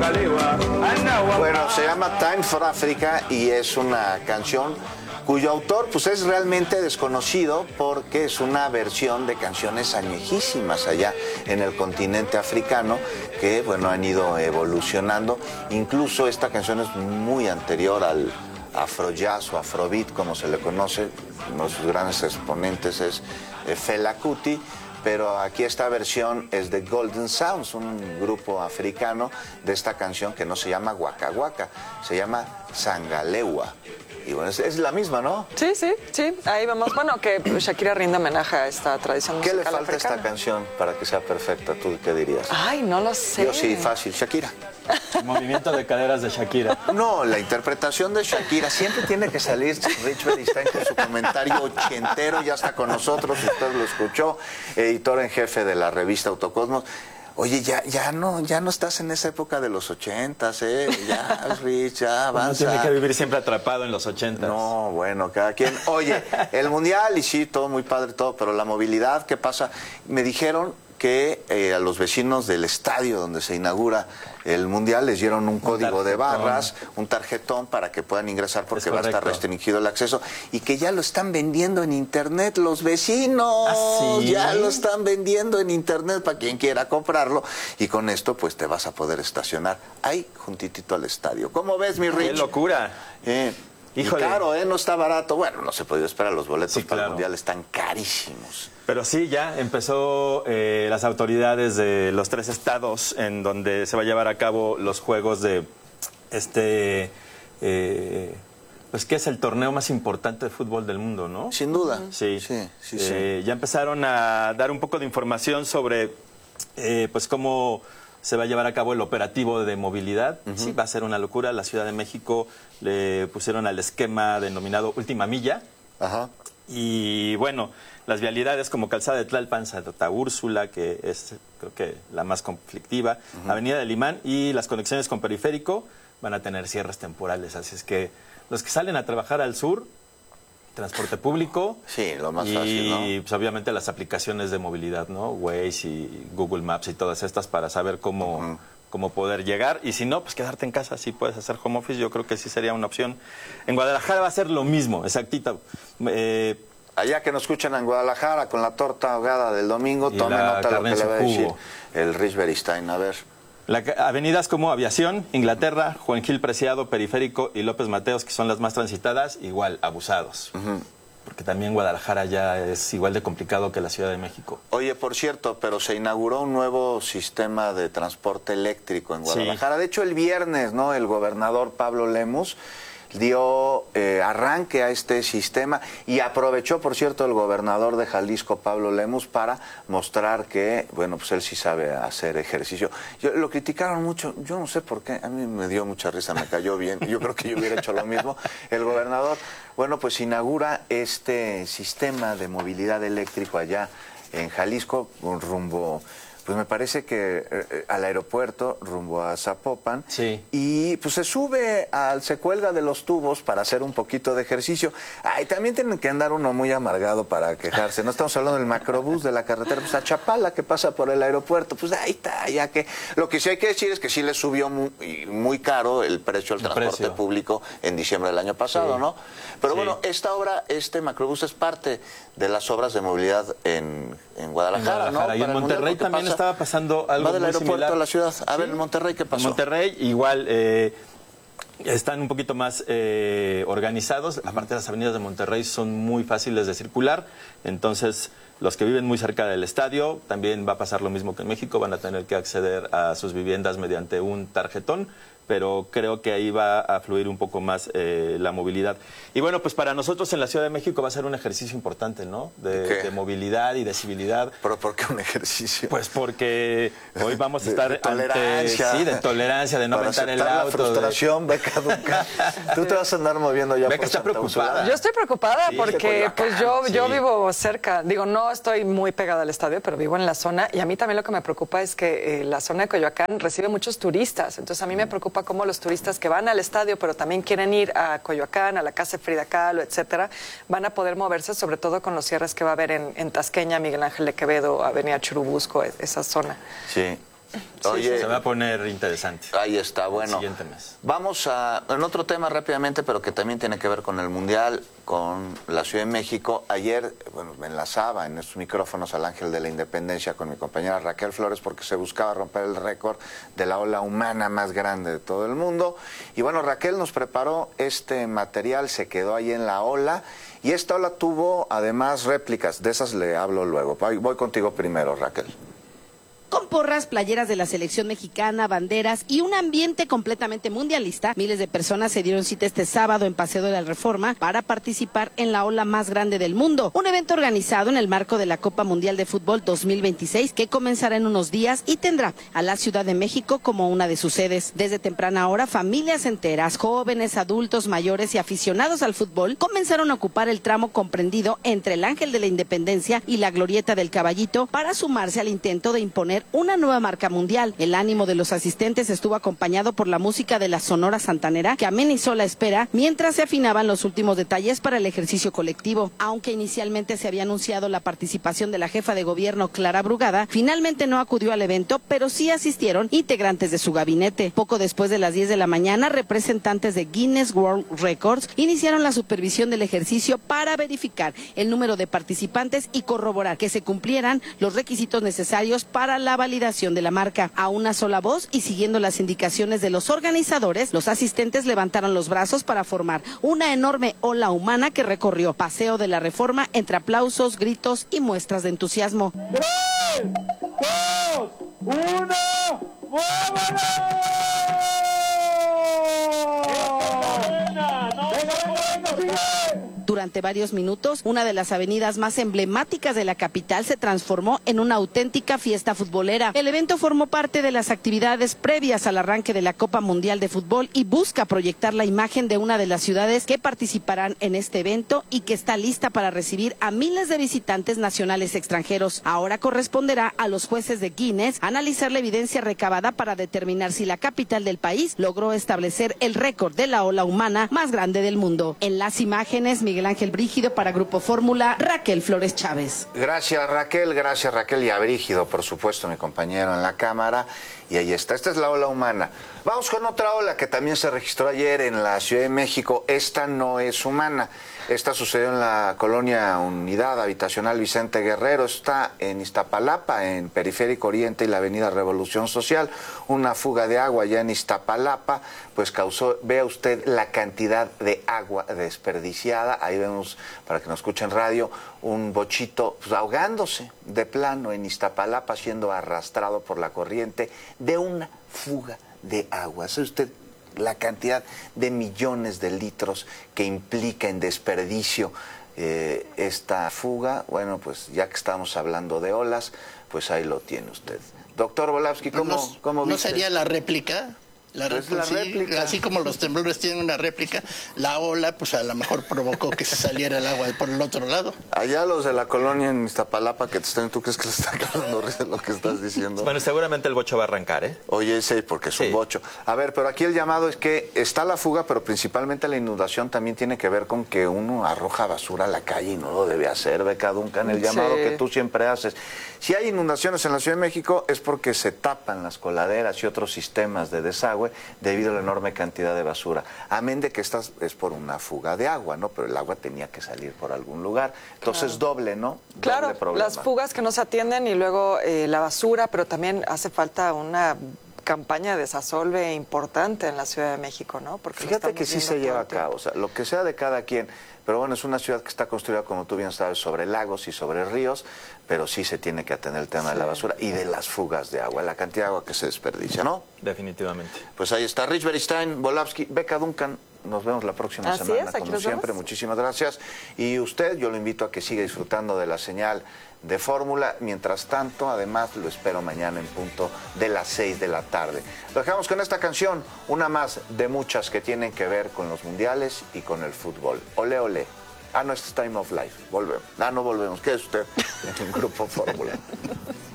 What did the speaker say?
Bueno, se llama Time for Africa y es una canción cuyo autor pues es realmente desconocido porque es una versión de canciones añejísimas allá en el continente africano que, bueno, han ido evolucionando. Incluso esta canción es muy anterior al afrojazz o afrobeat, como se le conoce. Uno de sus grandes exponentes es Fela Kuti, pero aquí esta versión es de Golden Sounds, un grupo africano de esta canción que no se llama Waka Waka, se llama Sangalewa. Y bueno, es la misma, ¿no? Sí, sí, sí, ahí vamos. Bueno, que Shakira rinde homenaje a esta tradición musical ¿Qué le falta africana a esta canción para que sea perfecta? ¿Tú qué dirías? Ay, no lo sé. Yo sí, fácil, Shakira. El movimiento de caderas de Shakira. No, la interpretación de Shakira siempre tiene que salir Rich Beristain con su comentario ochentero, ya está con nosotros, usted lo escuchó, editor en jefe de la revista Autocosmos. Oye, ya no estás en esa época de los 80s, ya, Rich, ya avanza. No tiene que vivir siempre atrapado en los 80s. No, bueno, cada quien. Oye, el Mundial, y sí, todo muy padre, todo, pero la movilidad, ¿qué pasa? Me dijeron que a los vecinos del estadio donde se inaugura el Mundial les dieron un código de barras, un tarjetón para que puedan ingresar porque va a estar restringido el acceso y que ya lo están vendiendo en internet los vecinos. ¿Ah, sí? Ya lo están vendiendo en internet para quien quiera comprarlo y con esto pues te vas a poder estacionar ahí juntitito al estadio. ¿Cómo ves, mi Rich? ¡Qué locura! Híjole. Y claro, no está barato. Bueno, no se puede esperar, los boletos para el Mundial están carísimos. Pero sí, ya empezó las autoridades de los 3 estados en donde se va a llevar a cabo los juegos de pues que es el torneo más importante de fútbol del mundo, ¿no? Sin duda. Sí. Sí. Ya empezaron a dar un poco de información sobre pues cómo se va a llevar a cabo el operativo de movilidad. Sí, va a ser una locura. La Ciudad de México le pusieron al esquema denominado Última Milla. Ajá. Y bueno, las vialidades como Calzada de Tlalpan, Santa Úrsula, que es creo que la más conflictiva, Avenida del Imán y las conexiones con Periférico van a tener cierres temporales. Así es que los que salen a trabajar al sur, transporte público. Sí, lo más fácil, ¿no? Y pues, obviamente las aplicaciones de movilidad, ¿no? Waze y Google Maps y todas estas para saber cómo poder llegar. Y si no, pues quedarte en casa. Si puedes hacer home office, yo creo que sí sería una opción. En Guadalajara va a ser lo mismo, exactito. Allá que nos escuchan en Guadalajara con la torta ahogada del domingo, tome nota de lo que le va a decir el Rich Beristain. A ver. Avenidas como Aviación, Inglaterra, Juan Gil Preciado, Periférico y López Mateos, que son las más transitadas, igual, abusados. Porque también Guadalajara ya es igual de complicado que la Ciudad de México. Oye, por cierto, pero se inauguró un nuevo sistema de transporte eléctrico en Guadalajara. Sí. De hecho, el viernes, ¿no? El gobernador Pablo Lemus dio arranque a este sistema y aprovechó, por cierto, el gobernador de Jalisco, Pablo Lemus, para mostrar que, bueno, pues él sí sabe hacer ejercicio. Lo criticaron mucho, yo no sé por qué, a mí me dio mucha risa, me cayó bien, yo creo que yo hubiera hecho lo mismo. El gobernador, bueno, pues inaugura este sistema de movilidad eléctrico allá en Jalisco, un rumbo... Pues me parece que al aeropuerto, rumbo a Zapopan, y pues se cuelga de los tubos para hacer un poquito de ejercicio. Ay, también tienen que andar uno muy amargado para quejarse. No estamos hablando del macrobús de la carretera, pues a Chapala, que pasa por el aeropuerto, pues ahí está, ya que... Lo que sí hay que decir es que sí le subió muy caro el precio del transporte público en diciembre del año pasado, ¿no? Pero bueno, esta obra, este macrobús es parte de las obras de movilidad en Guadalajara, ¿no? Y en Monterrey también estaba pasando algo va del muy aeropuerto similar a la ciudad. A ver, en Monterrey, ¿qué pasó? En Monterrey, igual, están un poquito más organizados. Aparte, las avenidas de Monterrey son muy fáciles de circular. Entonces, los que viven muy cerca del estadio, también va a pasar lo mismo que en México. Van a tener que acceder a sus viviendas mediante un tarjetón. Pero creo que ahí va a fluir un poco más la movilidad. Y bueno, pues para nosotros en la Ciudad de México va a ser un ejercicio importante, ¿no? De movilidad y de civilidad. ¿Pero por qué un ejercicio? Pues porque hoy vamos a estar de tolerancia. de tolerancia, de no aventar el auto. La frustración, Beca, nunca. Tú te vas a andar moviendo ya. Beca está preocupada. Yo estoy preocupada porque pues yo vivo cerca. Digo, no estoy muy pegada al estadio, pero vivo en la zona. Y a mí también lo que me preocupa es que la zona de Coyoacán recibe muchos turistas. Entonces a mí me preocupa cómo los turistas que van al estadio, pero también quieren ir a Coyoacán, a la casa de Frida Kahlo, etcétera, van a poder moverse, sobre todo con los cierres que va a haber en Tasqueña, Miguel Ángel de Quevedo, Avenida Churubusco, esa zona. Sí. Oye, se va a poner interesante. Ahí está, bueno. El siguiente mes. Vamos en otro tema rápidamente, pero que también tiene que ver con el Mundial, con la Ciudad de México. Ayer, bueno, me enlazaba en estos micrófonos al Ángel de la Independencia con mi compañera Raquel Flores porque se buscaba romper el récord de la ola humana más grande de todo el mundo. Y bueno, Raquel nos preparó este material, se quedó ahí en la ola. Y esta ola tuvo además réplicas, de esas le hablo luego. Voy contigo primero, Raquel. Con porras, playeras de la selección mexicana, banderas y un ambiente completamente mundialista, miles de personas se dieron cita este sábado en Paseo de la Reforma para participar en la ola más grande del mundo, un evento organizado en el marco de la Copa Mundial de Fútbol 2026 que comenzará en unos días y tendrá a la Ciudad de México como una de sus sedes. Desde temprana hora, familias enteras, jóvenes, adultos, mayores y aficionados al fútbol comenzaron a ocupar el tramo comprendido entre el Ángel de la Independencia y la Glorieta del Caballito para sumarse al intento de imponer una nueva marca mundial. El ánimo de los asistentes estuvo acompañado por la música de la Sonora Santanera, que amenizó la espera mientras se afinaban los últimos detalles para el ejercicio colectivo. Aunque inicialmente se había anunciado la participación de la jefa de gobierno, Clara Brugada, finalmente no acudió al evento, pero sí asistieron integrantes de su gabinete. Poco después de las 10 de la mañana, representantes de Guinness World Records iniciaron la supervisión del ejercicio para verificar el número de participantes y corroborar que se cumplieran los requisitos necesarios para la validación de la marca. A una sola voz y siguiendo las indicaciones de los organizadores, los asistentes levantaron los brazos para formar una enorme ola humana que recorrió Paseo de la Reforma entre aplausos, gritos y muestras de entusiasmo. 3, 2, 1, ¡vámonos! Durante varios minutos, una de las avenidas más emblemáticas de la capital se transformó en una auténtica fiesta futbolera. El evento formó parte de las actividades previas al arranque de la Copa Mundial de Fútbol y busca proyectar la imagen de una de las ciudades que participarán en este evento y que está lista para recibir a miles de visitantes nacionales y extranjeros. Ahora corresponderá a los jueces de Guinness analizar la evidencia recabada para determinar si la capital del país logró establecer el récord de la ola humana más grande del mundo. En las imágenes, Miguel Ángel Brígido para Grupo Fórmula, Raquel Flores Chávez. Gracias Raquel y a Brígido, por supuesto, mi compañero en la cámara. Y ahí está, esta es la ola humana. Vamos con otra ola que también se registró ayer en la Ciudad de México. Esta no es humana. Esta sucedió en la colonia Unidad Habitacional Vicente Guerrero. Está en Iztapalapa, en Periférico Oriente y la avenida Revolución Social. Una fuga de agua ya en Iztapalapa, pues causó, vea usted la cantidad de agua desperdiciada. Ahí vemos, para que nos escuchen radio, un bochito pues, ahogándose de plano en Iztapalapa, siendo arrastrado por la corriente de una fuga de agua. ¿Sabe usted la cantidad de millones de litros que implica en desperdicio esta fuga? Bueno, pues ya que estamos hablando de olas, pues ahí lo tiene usted. Doctor Volavsky, ¿cómo ¿No viste? sería la réplica? La réplica. Así como los temblores tienen una réplica, la ola pues a lo mejor provocó que se saliera el agua por el otro lado. Allá los de la colonia en Iztapalapa que te están, ¿tú crees que les está cagando risa lo que estás diciendo? Bueno, seguramente el bocho va a arrancar, ¿eh? Oye, sí, porque es un bocho. A ver, pero aquí el llamado es que está la fuga, pero principalmente la inundación también tiene que ver con que uno arroja basura a la calle y no lo debe hacer, Beca Duncan, el llamado que tú siempre haces. Si hay inundaciones en la Ciudad de México es porque se tapan las coladeras y otros sistemas de desagüe debido a la enorme cantidad de basura. Amén de que esta es por una fuga de agua, ¿no? Pero el agua tenía que salir por algún lugar. Entonces doble, ¿no? Claro, doble las fugas que no se atienden y luego la basura, pero también hace falta una campaña de desasolve importante en la Ciudad de México, ¿no? Porque fíjate que sí se lleva a cabo, o sea, lo que sea de cada quien, pero bueno, es una ciudad que está construida, como tú bien sabes, sobre lagos y sobre ríos, pero sí se tiene que atender el tema de la basura y de las fugas de agua, la cantidad de agua que se desperdicia, ¿no? Definitivamente. Pues ahí está, Rich Beristain, Volavsky, Beca Duncan. Nos vemos la próxima semana, como siempre. Muchísimas gracias. Y usted, yo lo invito a que siga disfrutando de la señal de Fórmula. Mientras tanto, además, lo espero mañana en punto de las 6 de la tarde. Lo dejamos con esta canción, una más de muchas que tienen que ver con los mundiales y con el fútbol. Ole, ole. Ah, no, este es Time of Life. Volvemos. Ah, no volvemos. ¿Qué es usted? En Grupo Fórmula.